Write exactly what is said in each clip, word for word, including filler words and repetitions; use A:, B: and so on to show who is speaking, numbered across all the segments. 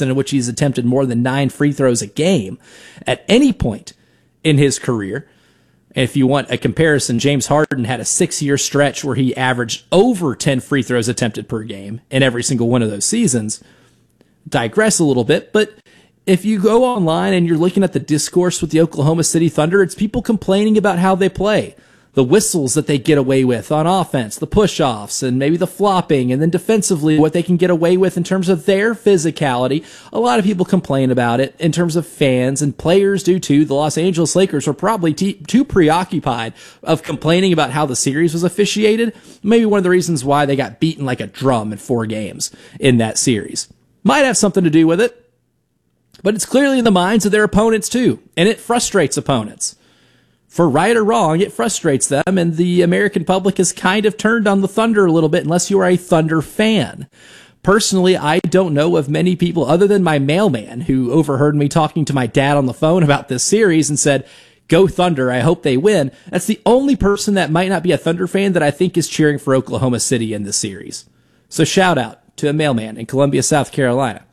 A: season in which he's attempted more than nine free throws a game at any point in his career. If you want a comparison, James Harden had a six-year stretch where he averaged over ten free throws attempted per game in every single one of those seasons. Digress a little bit, but if you go online and you're looking at the discourse with the Oklahoma City Thunder, it's people complaining about how they play. The whistles that they get away with on offense, the push-offs, and maybe the flopping, and then defensively, what they can get away with in terms of their physicality. A lot of people complain about it in terms of fans, and players do too. The Los Angeles Lakers were probably t- too preoccupied of complaining about how the series was officiated. Maybe one of the reasons why they got beaten like a drum in four games in that series. Might have something to do with it, but it's clearly in the minds of their opponents too, and it frustrates opponents. For right or wrong, it frustrates them, and the American public has kind of turned on the Thunder a little bit unless you are a Thunder fan. Personally, I don't know of many people other than my mailman who overheard me talking to my dad on the phone about this series and said, "Go Thunder, I hope they win." That's the only person that might not be a Thunder fan that I think is cheering for Oklahoma City in this series. So shout out to a mailman in Columbia, South Carolina.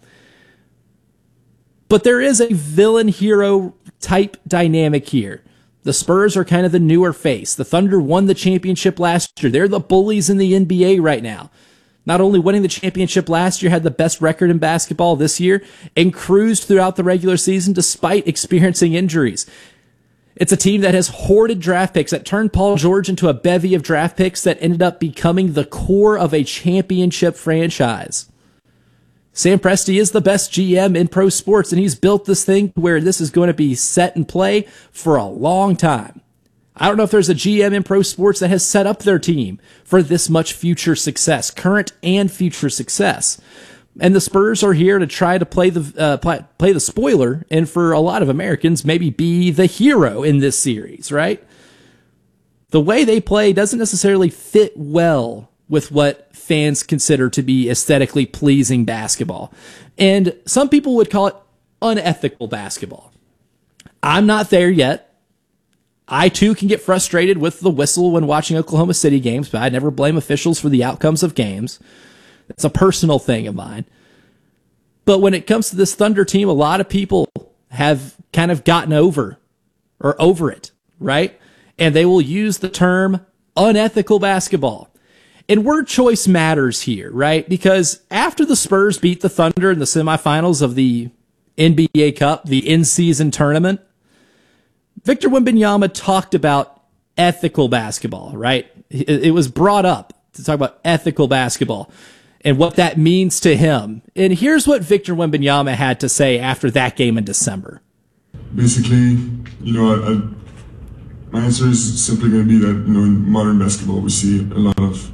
A: But there is a villain-hero type dynamic here. The Spurs are kind of the newer face. The Thunder won the championship last year. They're the bullies in the N B A right now. Not only winning the championship last year, had the best record in basketball this year, and cruised throughout the regular season despite experiencing injuries. It's a team that has hoarded draft picks, that turned Paul George into a bevy of draft picks that ended up becoming the core of a championship franchise. Sam Presti is the best G M in pro sports, and he's built this thing where this is going to be set in play for a long time. I don't know if there's a G M in pro sports that has set up their team for this much future success, current and future success. And the Spurs are here to try to play the uh, play, play the spoiler, and for a lot of Americans, maybe be the hero in this series, right? The way they play doesn't necessarily fit well with what fans consider to be aesthetically pleasing basketball. And some people would call it unethical basketball. I'm not there yet. I too can get frustrated with the whistle when watching Oklahoma City games, but I never blame officials for the outcomes of games. It's a personal thing of mine. But when it comes to this Thunder team, a lot of people have kind of gotten over or over it, right? And they will use the term unethical basketball. And word choice matters here, right? Because after the Spurs beat the Thunder in the semifinals of the N B A Cup, the in-season tournament, Victor Wembanyama talked about ethical basketball, right? It was brought up to talk about ethical basketball and what that means to him. And here's what Victor Wembanyama had to say after that game in December.
B: Basically, you know, I, I, my answer is simply going to be that, you know, in modern basketball, we see a lot of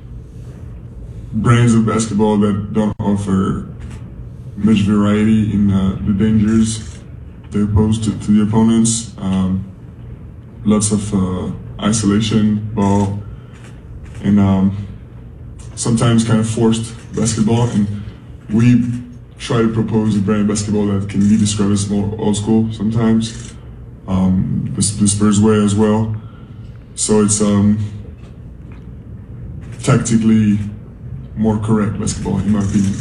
B: brands of basketball that don't offer much variety in uh, the dangers they pose to, to the opponents. Um, lots of uh, isolation, ball, and um, sometimes kind of forced basketball. And we try to propose a brand of basketball that can be described as more old school sometimes, um, the, the Spurs way as well. So it's um, tactically more correct basketball, in my opinion.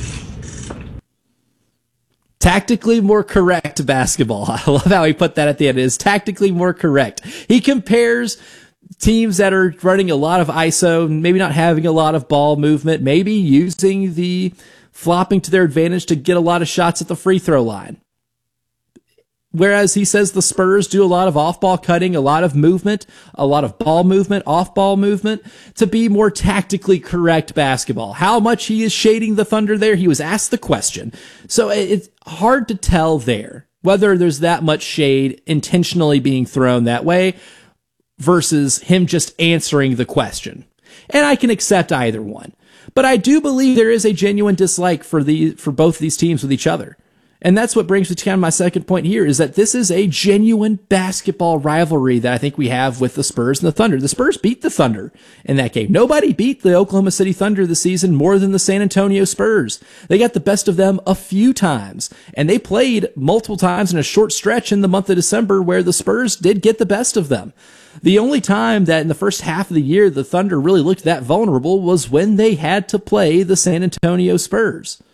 A: Tactically more correct basketball. I love how he put that at the end. It is tactically more correct. He compares teams that are running a lot of I S O, maybe not having a lot of ball movement, maybe using the flopping to their advantage to get a lot of shots at the free throw line. Whereas he says the Spurs do a lot of off-ball cutting, a lot of movement, a lot of ball movement, off-ball movement, to be more tactically correct basketball. How much he is shading the Thunder there, he was asked the question. So it's hard to tell there whether there's that much shade intentionally being thrown that way versus him just answering the question. And I can accept either one. But I do believe there is a genuine dislike for the for both these teams with each other. And that's what brings me to kind of my second point here, is that this is a genuine basketball rivalry that I think we have with the Spurs and the Thunder. The Spurs beat the Thunder in that game. Nobody beat the Oklahoma City Thunder this season more than the San Antonio Spurs. They got the best of them a few times, and they played multiple times in a short stretch in the month of December where the Spurs did get the best of them. The only time that in the first half of the year the Thunder really looked that vulnerable was when they had to play the San Antonio Spurs.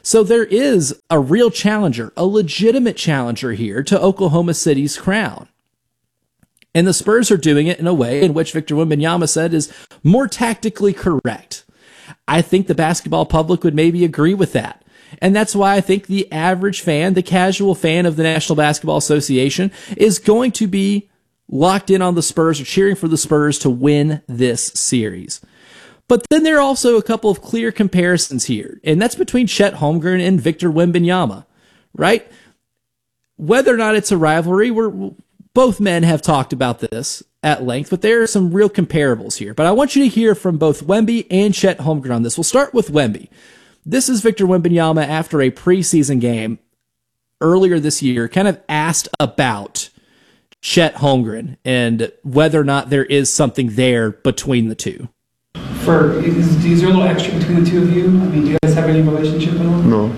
A: So there is a real challenger, a legitimate challenger here to Oklahoma City's crown. And the Spurs are doing it in a way in which Victor Wembanyama said is more tactically correct. I think the basketball public would maybe agree with that. And that's why I think the average fan, the casual fan of the National Basketball Association, is going to be locked in on the Spurs or cheering for the Spurs to win this series. But then there are also a couple of clear comparisons here, and that's between Chet Holmgren and Victor Wembanyama, right? Whether or not it's a rivalry, we're, both men have talked about this at length, but there are some real comparables here. But I want you to hear from both Wemby and Chet Holmgren on this. We'll start with Wemby. This is Victor Wembanyama after a preseason game earlier this year, kind of asked about Chet Holmgren and whether or not there is something there between the two.
C: For is, is there a little extra between the two of you? I mean, do you guys have any relationship at all?
B: No.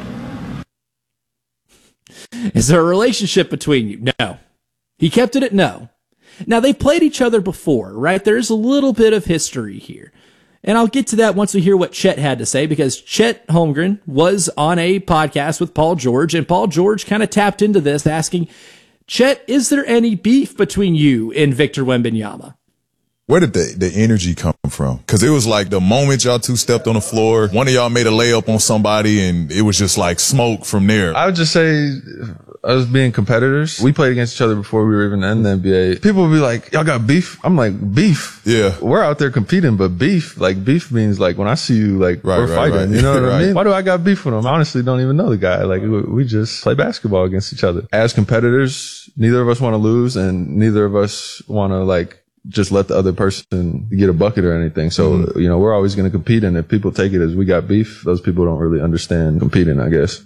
A: Is there a relationship between you? No. He kept it at no. Now, they've played each other before, right? There's a little bit of history here. And I'll get to that once we hear what Chet had to say, because Chet Holmgren was on a podcast with Paul George, and Paul George kind of tapped into this, asking, Chet, is there any beef between you and Victor Wembanyama?
D: Where did the, the energy come from? Because it was like the moment y'all two stepped on the floor, one of y'all made a layup on somebody, and it was just like smoke from there.
E: I would just say us being competitors. We played against each other before we were even in the N B A. People would be like, y'all got beef? I'm like, beef?
D: Yeah.
E: We're out there competing, but beef, like beef means like when I see you, like
D: right,
E: we're
D: right,
E: fighting.
D: right.
E: You know what
D: right.
E: I mean? Why do I got beef with him? I honestly don't even know the guy. Like we, we just play basketball against each other. As competitors, neither of us want to lose, and neither of us want to like just let the other person get a bucket or anything. So, mm-hmm. you know, we're always going to compete. And if people take it as we got beef, those people don't really understand competing, I guess.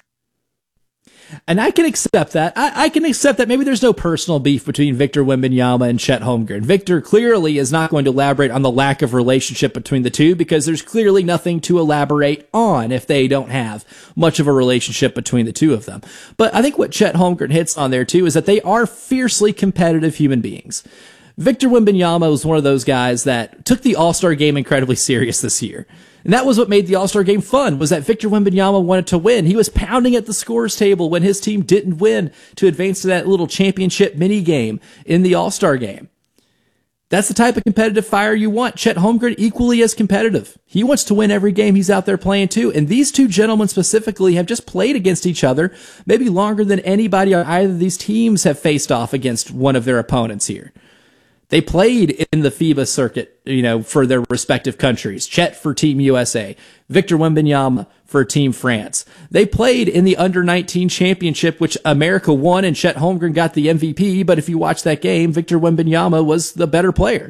A: And I can accept that. I, I can accept that maybe there's no personal beef between Victor Wembanyama and Chet Holmgren. Victor clearly is not going to elaborate on the lack of relationship between the two, because there's clearly nothing to elaborate on if they don't have much of a relationship between the two of them. But I think what Chet Holmgren hits on there too is that they are fiercely competitive human beings. Victor Wembanyama was one of those guys that took the All-Star game incredibly serious this year. And that was what made the All-Star game fun, was that Victor Wembanyama wanted to win. He was pounding at the scores table when his team didn't win to advance to that little championship mini game in the All-Star game. That's the type of competitive fire you want. Chet Holmgren, equally as competitive. He wants to win every game he's out there playing too. And these two gentlemen specifically have just played against each other maybe longer than anybody on either of these teams have faced off against one of their opponents here. They played in the FIBA circuit, you know, for their respective countries. Chet for Team U S A, Victor Wembanyama for Team France. They played in the under nineteen championship, which America won, and Chet Holmgren got the M V P. But if you watch that game, Victor Wembanyama was the better player.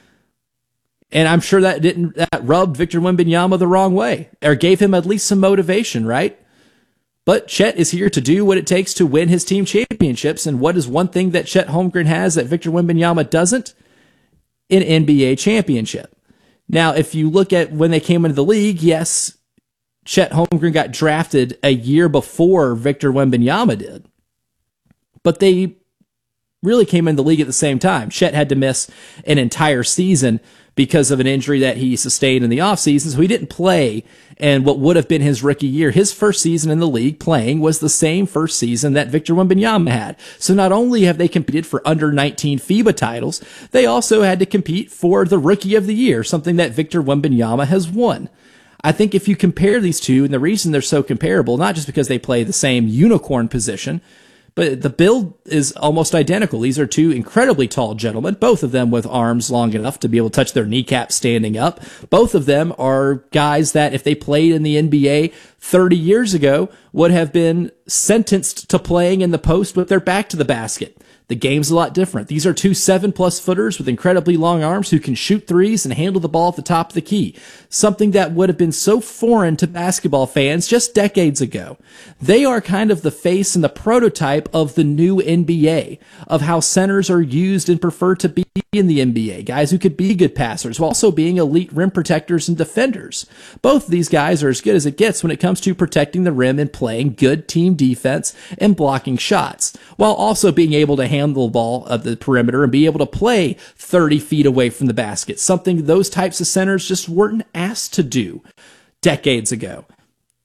A: And I'm sure that didn't, that rubbed Victor Wembanyama the wrong way, or gave him at least some motivation, right? But Chet is here to do what it takes to win his team championships. And what is one thing that Chet Holmgren has that Victor Wembanyama doesn't? An N B A championship. Now, if you look at when they came into the league, yes, Chet Holmgren got drafted a year before Victor Wembanyama did. But they really came in the league at the same time. Chet had to miss an entire season because of an injury that he sustained in the offseason, so he didn't play in what would have been his rookie year. His first season in the league playing was the same first season that Victor Wembanyama had. So not only have they competed for under nineteen FIBA titles, they also had to compete for the Rookie of the Year, something that Victor Wembanyama has won. I think if you compare these two, and the reason they're so comparable, not just because they play the same unicorn position, but the build is almost identical. These are two incredibly tall gentlemen, both of them with arms long enough to be able to touch their kneecaps standing up. Both of them are guys that, if they played in the N B A thirty years ago, would have been sentenced to playing in the post with their back to the basket. The game's a lot different. These are two seven-plus footers with incredibly long arms who can shoot threes and handle the ball at the top of the key, something that would have been so foreign to basketball fans just decades ago. They are kind of the face and the prototype of the new N B A, of how centers are used and preferred to be in the N B A, guys who could be good passers while also being elite rim protectors and defenders. Both of these guys are as good as it gets when it comes to protecting the rim and playing good team defense and blocking shots, while also being able to handle the ball at the perimeter and be able to play thirty feet away from the basket, something those types of centers just weren't asked to do decades ago.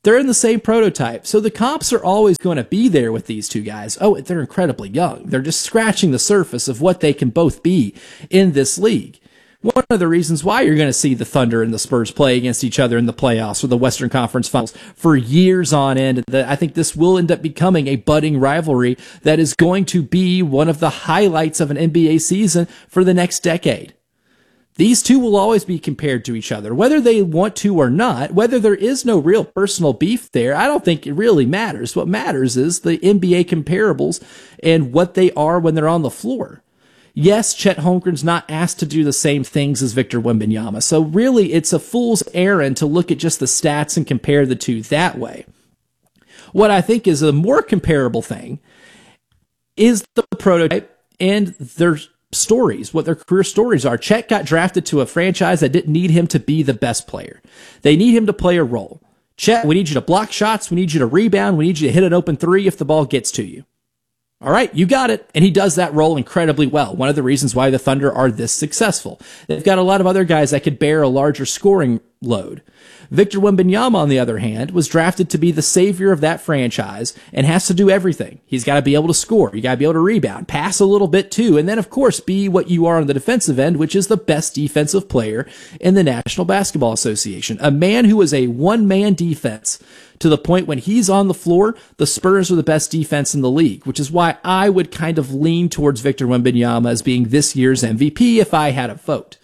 A: They're in the same prototype. So the comps are always going to be there with these two guys. Oh, they're incredibly young. They're just scratching the surface of what they can both be in this league. One of the reasons why you're going to see the Thunder and the Spurs play against each other in the playoffs or the Western Conference Finals for years on end. I think this will end up becoming a budding rivalry that is going to be one of the highlights of an N B A season for the next decade. These two will always be compared to each other, whether they want to or not, whether there is no real personal beef there. I don't think it really matters. What matters is the N B A comparables and what they are when they're on the floor. Yes, Chet Holmgren's not asked to do the same things as Victor Wembanyama. So really, it's a fool's errand to look at just the stats and compare the two that way. What I think is a more comparable thing is the prototype and their stories, what their career stories are. Chet got drafted to a franchise that didn't need him to be the best player. They need him to play a role. Chet, we need you to block shots. We need you to rebound. We need you to hit an open three if the ball gets to you. All right, you got it. And he does that role incredibly well. One of the reasons why the Thunder are this successful. They've got a lot of other guys that could bear a larger scoring load. Victor Wembanyama, on the other hand, was drafted to be the savior of that franchise and has to do everything. He's got to be able to score. You got to be able to rebound, pass a little bit too, and then, of course, be what you are on the defensive end, which is the best defensive player in the National Basketball Association. A man who is a one-man defense to the point when he's on the floor, the Spurs are the best defense in the league, which is why I would kind of lean towards Victor Wembanyama as being this year's M V P if I had a vote.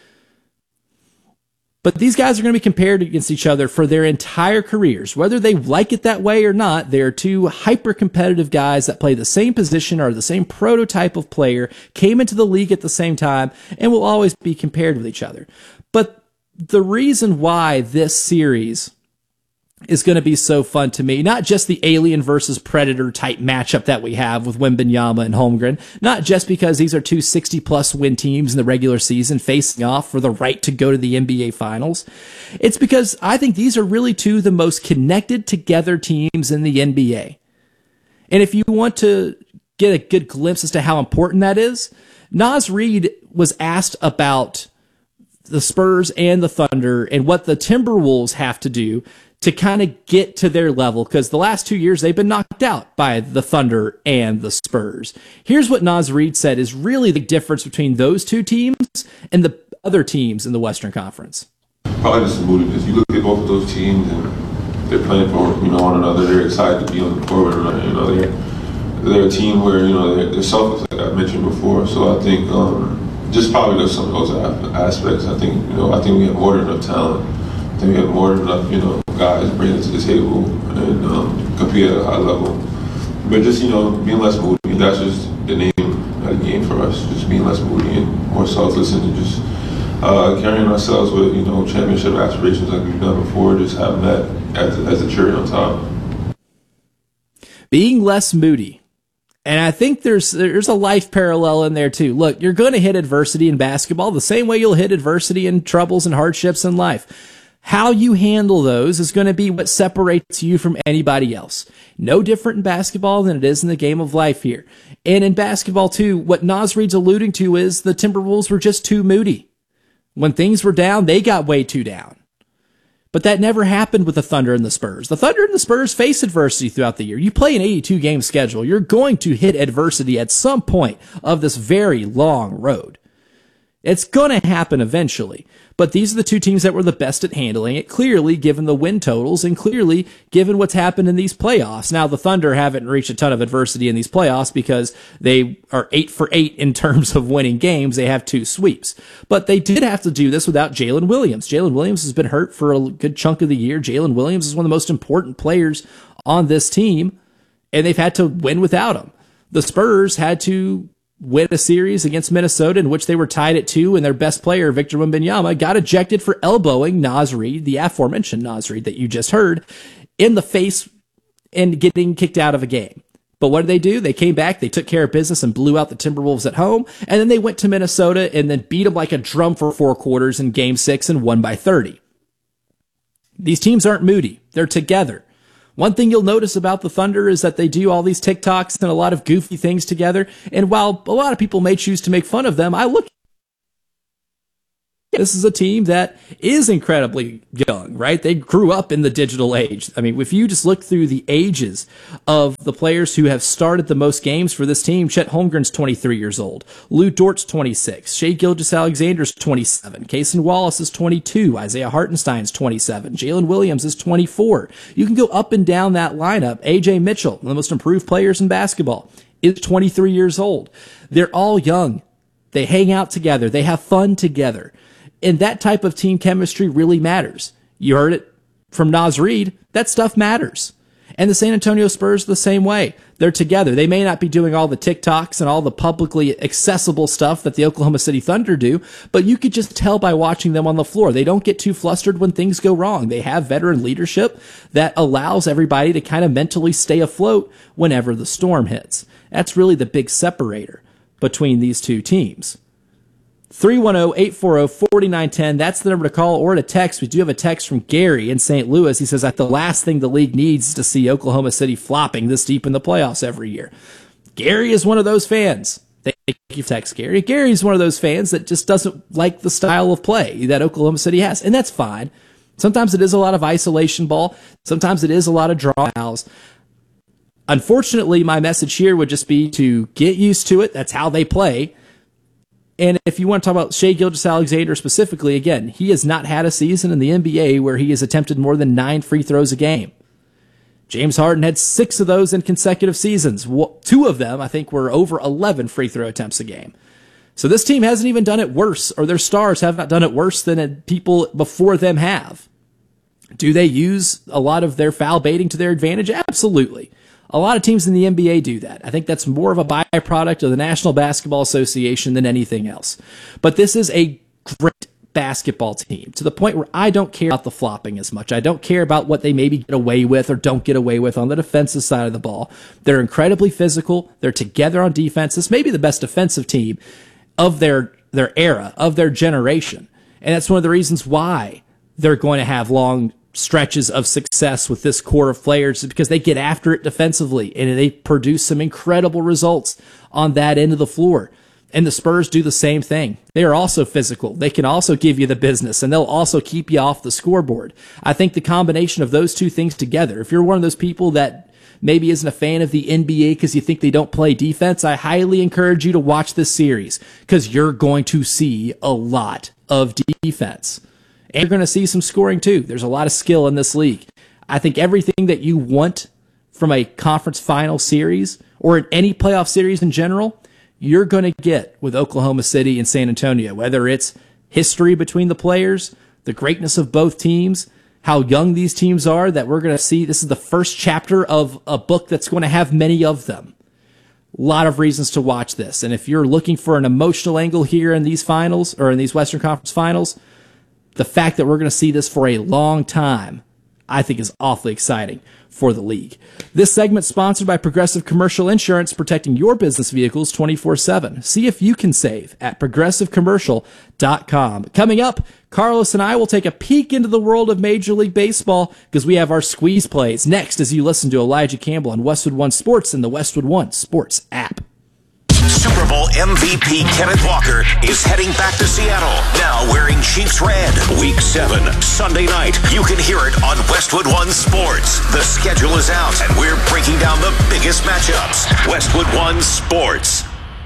A: But these guys are going to be compared against each other for their entire careers. Whether they like it that way or not, they're two hyper-competitive guys that play the same position, are the same prototype of player, came into the league at the same time, and will always be compared with each other. But the reason why this series is going to be so fun to me, not just the alien versus predator type matchup that we have with Wembanyama and Holmgren, not just because these are two sixty plus win teams in the regular season facing off for the right to go to the N B A finals. It's because I think these are really two of the most connected together teams in the N B A. And if you want to get a good glimpse as to how important that is, Naz Reid was asked about the Spurs and the Thunder and what the Timberwolves have to do to kind of get to their level, because the last two years they've been knocked out by the Thunder and the Spurs. Here's what Naz Reid said is really the difference between those two teams and the other teams in the Western Conference.
F: Probably just the moodiness. You look at both of those teams and they're playing for, you know, one another. They're excited to be on the court. You know, they're they're a team where, you know, they're, they're selfless, like I mentioned before. So I think um, just probably just some of those aspects. I think, you know, I think we have more than enough talent. I think we have more than enough, you know, guys bring it to the table and um, compete at a high level. But just, you know, being less moody. That's just the name of the game for us. Just being less moody and more selfless and just uh, carrying ourselves with, you know, championship aspirations like we've done before. Just having that as, as a cherry on top.
A: Being less moody. And I think there's there's a life parallel in there too. Look, you're going to hit adversity in basketball the same way you'll hit adversity and troubles and hardships in life. How you handle those is going to be what separates you from anybody else. No different in basketball than it is in the game of life here. And in basketball too, what Naz Reid's alluding to is the Timberwolves were just too moody. When things were down, they got way too down. But that never happened with the Thunder and the Spurs. The Thunder and the Spurs face adversity throughout the year. You play an eighty-two game schedule. You're going to hit adversity at some point of this very long road. It's going to happen eventually. But these are the two teams that were the best at handling it, clearly given the win totals and clearly given what's happened in these playoffs. Now, the Thunder haven't reached a ton of adversity in these playoffs because they are eight for eight in terms of winning games. They have two sweeps. But they did have to do this without Jalen Williams. Jalen Williams has been hurt for a good chunk of the year. Jalen Williams is one of the most important players on this team, and they've had to win without him. The Spurs had to win a series against Minnesota in which they were tied at two, and their best player, Victor Wembanyama, got ejected for elbowing Naz Reid, the aforementioned Naz Reid that you just heard, in the face and getting kicked out of a game. But what did they do? They came back, they took care of business and blew out the Timberwolves at home, and then they went to Minnesota and then beat them like a drum for four quarters in game six and won by thirty. These teams aren't moody. They're together. One thing you'll notice about the Thunder is that they do all these TikToks and a lot of goofy things together. And while a lot of people may choose to make fun of them, I look This is a team that is incredibly young, right? They grew up in the digital age. I mean, if you just look through the ages of the players who have started the most games for this team, Chet Holmgren's twenty-three years old. Lou Dort's twenty-six. Shai Gilgeous-Alexander's twenty-seven. Cason Wallace is twenty-two. Isaiah Hartenstein's twenty-seven. Jalen Williams is twenty-four. You can go up and down that lineup. A J Mitchell, one of the most improved players in basketball, is twenty-three years old. They're all young. They hang out together. They have fun together. And that type of team chemistry really matters. You heard it from Naz Reid. That stuff matters. And the San Antonio Spurs the same way. They're together. They may not be doing all the TikToks and all the publicly accessible stuff that the Oklahoma City Thunder do, but you could just tell by watching them on the floor. They don't get too flustered when things go wrong. They have veteran leadership that allows everybody to kind of mentally stay afloat whenever the storm hits. That's really the big separator between these two teams. three one zero, eight four zero, four nine one zero. That's the number to call or to text. We do have a text from Gary in Saint Louis. He says that the last thing the league needs is to see Oklahoma City flopping this deep in the playoffs every year. Gary is one of those fans. Thank you for text, Gary. Gary's one of those fans that just doesn't like the style of play that Oklahoma City has, and that's fine. Sometimes it is a lot of isolation ball. Sometimes it is a lot of draw fouls. Unfortunately, my message here would just be to get used to it. That's how they play. And if you want to talk about Shai Gilgeous-Alexander specifically, again, he has not had a season in the N B A where he has attempted more than nine free throws a game. James Harden had six of those in consecutive seasons. Two of them, I think, were over eleven free throw attempts a game. So this team hasn't even done it worse, or their stars have not done it worse than people before them have. Do they use a lot of their foul baiting to their advantage? Absolutely. A lot of teams in the N B A do that. I think that's more of a byproduct of the National Basketball Association than anything else. But this is a great basketball team to the point where I don't care about the flopping as much. I don't care about what they maybe get away with or don't get away with on the defensive side of the ball. They're incredibly physical. They're together on defense. This may be the best defensive team of their, their era, of their generation. And that's one of the reasons why they're going to have long stretches of success with this core of players, because they get after it defensively and they produce some incredible results on that end of the floor. And the Spurs do the same thing. They are also physical. They can also give you the business, and they'll also keep you off the scoreboard. I think the combination of those two things together, if you're one of those people that maybe isn't a fan of the N B A because you think they don't play defense, I highly encourage you to watch this series, because you're going to see a lot of defense. And you're going to see some scoring too. There's a lot of skill in this league. I think everything that you want from a conference final series or in any playoff series in general, you're going to get with Oklahoma City and San Antonio, whether it's history between the players, the greatness of both teams, how young these teams are, that we're going to see. This is the first chapter of a book that's going to have many of them. A lot of reasons to watch this. And if you're looking for an emotional angle here in these finals or in these Western Conference finals, the fact that we're going to see this for a long time, I think, is awfully exciting for the league. This segment sponsored by Progressive Commercial Insurance, protecting your business vehicles twenty-four seven. See if you can save at progressive commercial dot com. Coming up, Carlos and I will take a peek into the world of Major League Baseball because we have our squeeze plays next as you listen to Elijah Campbell on Westwood One Sports and the Westwood One Sports app.
G: Super Bowl M V P Kenneth Walker is heading back to Seattle, now wearing Chiefs red. Week seven, Sunday night. You can hear it on Westwood One Sports. The schedule is out, and we're breaking down the biggest matchups. Westwood One Sports.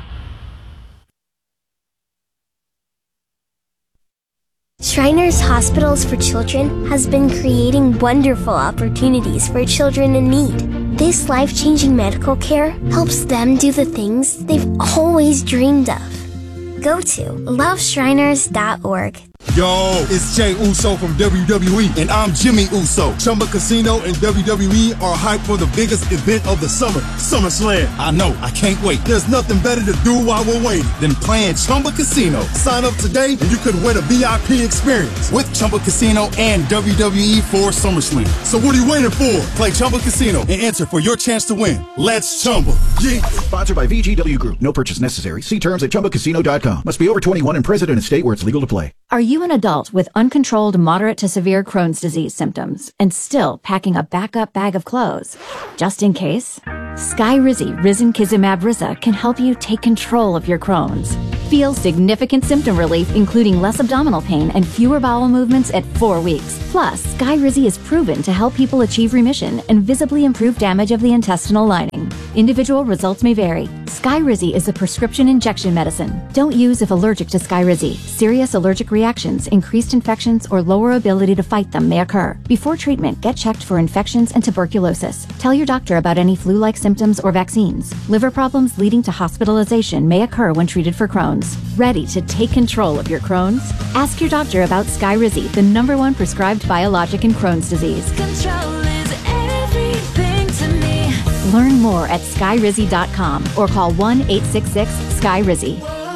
H: Shriners Hospitals for Children has been creating wonderful opportunities for children in need. This life-changing medical care helps them do the things they've always dreamed of. Go to love shriners dot org.
I: Yo, it's Jay Uso from W W E, and I'm Jimmy Uso. Chumba Casino and W W E are hyped for the biggest event of the summer, SummerSlam. I know, I can't wait. There's nothing better to do while we're waiting than playing Chumba Casino. Sign up today and you could win a V I P experience with Chumba Casino and W W E for SummerSlam. So what are you waiting for? Play Chumba Casino and enter for your chance to win. Let's Chumba. Yeah.
J: Sponsored by V G W Group. No purchase necessary. See terms at chumba casino dot com. Must be over twenty-one and present in a state where it's legal to play.
K: Are you an adult with uncontrolled moderate to severe Crohn's disease symptoms and still packing a backup bag of clothes? Just in case, Skyrizi Risankizumab Riza can help you take control of your Crohn's. Feel significant symptom relief, including less abdominal pain and fewer bowel movements at four weeks. Plus, Skyrizi is proven to help people achieve remission and visibly improve damage of the intestinal lining. Individual results may vary. Skyrizi is a prescription injection medicine. Don't use if allergic to Skyrizi. Serious allergic reactions, increased infections, or lower ability to fight them may occur. Before treatment, get checked for infections and tuberculosis. Tell your doctor about any flu-like symptoms or vaccines. Liver problems leading to hospitalization may occur when treated for Crohn's. Ready to take control of your Crohn's? Ask your doctor about Skyrizi, the number one prescribed biologic in Crohn's disease.
L: Control is everything to me.
K: Learn more at skyrizi dot com or call one eight six six sky rizi.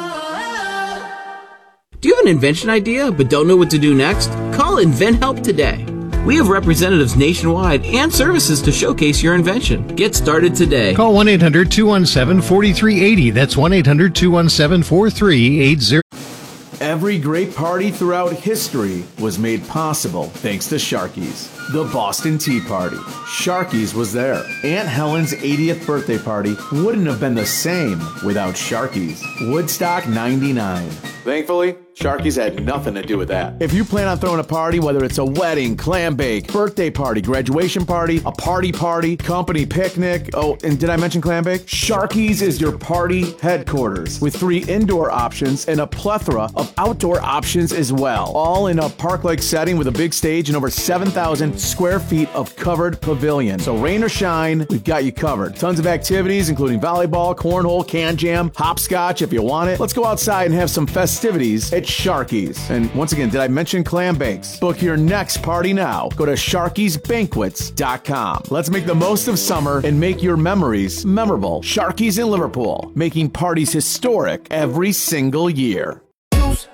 M: Do you have an invention idea but don't know what to do next? Call InventHelp today. We have representatives nationwide and services to showcase your invention. Get started today.
N: Call one eight hundred two one seven four three eight zero. That's one eight hundred two one seven four three eight zero.
O: Every great party throughout history was made possible thanks to Sharky's. The Boston Tea Party. Sharky's was there. Aunt Helen's eightieth birthday party wouldn't have been the same without Sharky's. Woodstock ninety-nine. Thankfully, Sharky's had nothing to do with that. If you plan on throwing a party, whether it's a wedding, clam bake, birthday party, graduation party, a party party, company picnic, oh, and did I mention clam bake? Sharky's is your party headquarters with three indoor options and a plethora of outdoor options as well. All in a park-like setting with a big stage and over seven thousand square feet of covered pavilion. So rain or shine, we've got you covered. Tons of activities, including volleyball, cornhole, can jam, hopscotch if you want it. Let's go outside and have some festivities at Sharky's. And once again, did I mention clam bakes? Book your next party now. Go to sharkys banquets dot com. Let's make the most of summer and make your memories memorable. Sharky's in Liverpool, making parties historic every single year.